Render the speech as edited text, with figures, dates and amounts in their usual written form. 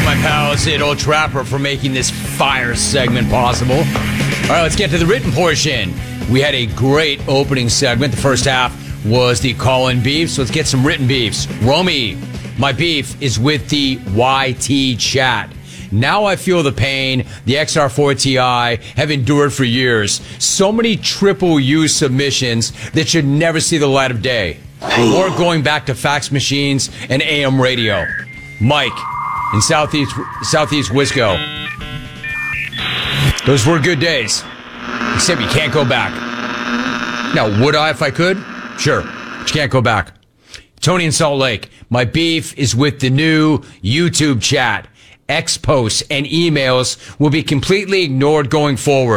my pals at Old Trapper for making this fire segment possible. All right, let's get to the written portion. We had a great opening segment. The first half was the call-in beefs. So let's get some written beefs. Romy, my beef is with the YT chat. Now I feel the pain the XR4 Ti have endured for years. So many triple U submissions that should never see the light of day. Or going back to fax machines and AM radio. Mike in Southeast Wisco. Those were good days. Except you can't go back. Now, would I if I could? Sure. But you can't go back. Tony in Salt Lake. My beef is with the new YouTube chat. X posts and emails will be completely ignored going forward.